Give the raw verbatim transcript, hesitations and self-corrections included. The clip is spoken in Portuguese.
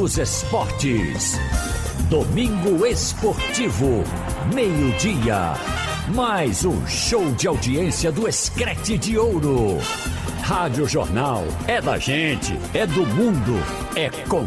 dos esportes. Domingo Esportivo, meio-dia. Mais um show de audiência do Screte de Ouro. Rádio Jornal é da gente, é do mundo, é com